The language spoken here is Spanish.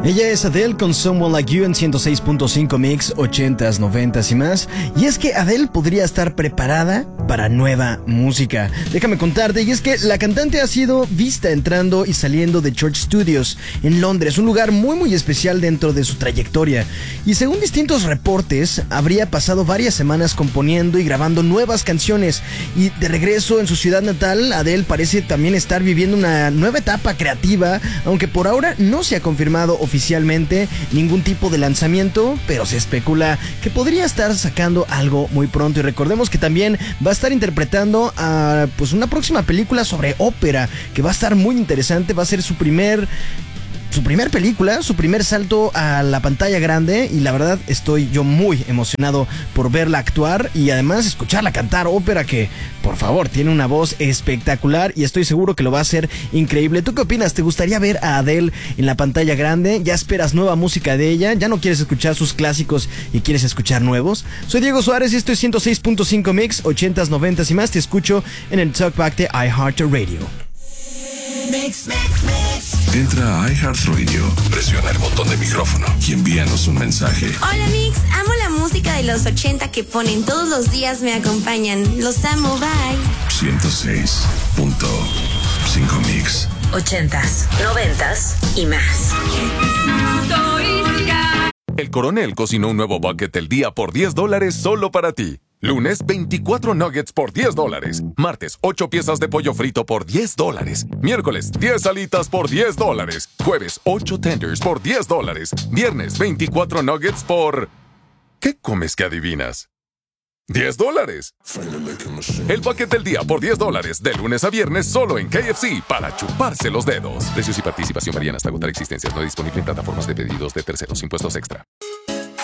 Ella es Adele con Someone Like You en 106.5 Mix, 80s, 90s y más. Y es que Adele podría estar preparada para nueva música. Déjame contarte, y es que la cantante ha sido vista entrando y saliendo de Church Studios en Londres, un lugar muy especial dentro de su trayectoria. Y según distintos reportes, habría pasado varias semanas componiendo y grabando nuevas canciones. Y de regreso en su ciudad natal, Adele parece también estar viviendo una nueva etapa creativa, aunque por ahora no se ha confirmado oficialmente ningún tipo de lanzamiento, pero se especula que podría estar sacando algo muy pronto. Y recordemos que también va a estar interpretando a una próxima película sobre ópera, que va a estar muy interesante. Va a ser su primer película, su primer salto a la pantalla grande, y la verdad estoy yo muy emocionado por verla actuar y además escucharla cantar ópera, que por favor tiene una voz espectacular y estoy seguro que lo va a hacer increíble. ¿Tú qué opinas? ¿Te gustaría ver a Adele en la pantalla grande? ¿Ya esperas nueva música de ella? ¿Ya no quieres escuchar sus clásicos y quieres escuchar nuevos? Soy Diego Suárez y esto es 106.5 Mix, 80s, 90s y más. Te escucho en el Talkback de iHeartRadio. Mix. Entra a iHeartRadio, presiona el botón de micrófono y envíanos un mensaje. Hola Mix, amo la música de los 80 que ponen todos los días, me acompañan. Los amo, bye. 106.5 Mix. 80s, 90s y más. El Coronel cocinó un nuevo bucket del día por $10 solo para ti. Lunes, 24 nuggets por $10. Martes, 8 piezas de pollo frito por $10. Miércoles, 10 alitas por $10. Jueves, 8 tenders por $10. Viernes, 24 nuggets por... ¿Qué comes que adivinas? $10. El bucket del día por $10, de lunes a viernes solo en KFC, para chuparse los dedos. Precios y participación varían hasta agotar existencias. No disponible en plataformas de pedidos de terceros. Impuestos extra.